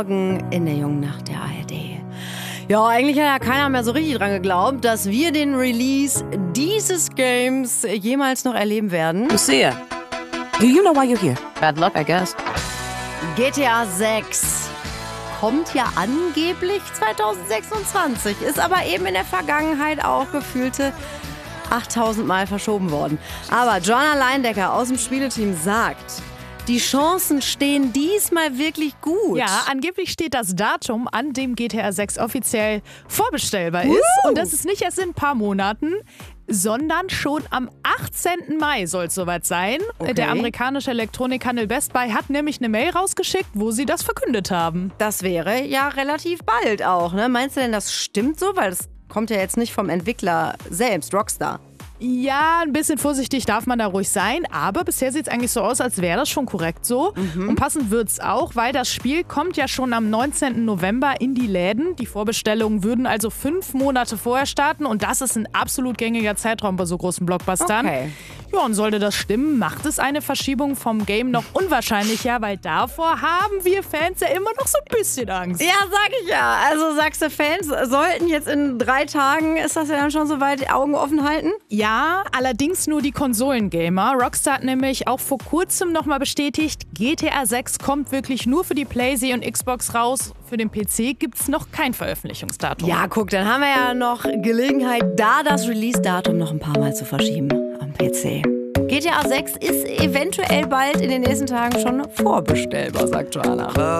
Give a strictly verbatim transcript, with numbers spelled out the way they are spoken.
In der jungen Nacht der A R D. Ja, eigentlich hat ja keiner mehr so richtig dran geglaubt, dass wir den Release dieses Games jemals noch erleben werden. Lucia, do you know why you're here? Bad luck, I guess. G T A sechs kommt ja angeblich zwanzig sechsundzwanzig, ist aber eben in der Vergangenheit auch gefühlte achttausend Mal verschoben worden. Aber Joanna Leindecker aus dem Spieleteam sagt, die Chancen stehen diesmal wirklich gut. Ja, angeblich steht das Datum, an dem G T A sechs offiziell vorbestellbar Uh. ist. Und das ist nicht erst in ein paar Monaten, sondern schon am achtzehnten Mai soll es soweit sein. Okay. Der amerikanische Elektronikhandel Best Buy hat nämlich eine Mail rausgeschickt, wo sie das verkündet haben. Das wäre ja relativ bald auch, ne? Meinst du denn, das stimmt so? Weil das kommt ja jetzt nicht vom Entwickler selbst, Rockstar. Ja, ein bisschen vorsichtig darf man da ruhig sein, aber bisher sieht es eigentlich so aus, als wäre das schon korrekt so. Mhm. Und passend wird's auch, weil das Spiel kommt ja schon am neunzehnten November in die Läden. Die Vorbestellungen würden also fünf Monate vorher starten und das ist ein absolut gängiger Zeitraum bei so großen Blockbustern. Okay. Ja, und sollte das stimmen, macht es eine Verschiebung vom Game noch unwahrscheinlicher, weil davor haben wir Fans ja immer noch so ein bisschen Angst. Ja, sag ich ja. Also sagst du, Fans sollten jetzt in drei Tagen, ist das ja dann schon soweit, Augen offen halten? Ja, allerdings nur die Konsolengamer. Rockstar hat nämlich auch vor kurzem nochmal bestätigt, G T A sechs kommt wirklich nur für die PlayStation und Xbox raus. Für den P C gibt's noch kein Veröffentlichungsdatum. Ja, guck, dann haben wir ja noch Gelegenheit, da das Release-Datum noch ein paar Mal zu verschieben am P C. G T A sechs ist eventuell bald in den nächsten Tagen schon vorbestellbar, sagt Joanna.